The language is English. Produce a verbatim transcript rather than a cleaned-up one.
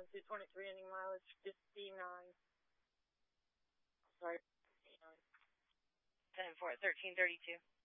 two twenty-three, ending mileage fifty-nine. Sorry. ten four, thirteen thirty-two.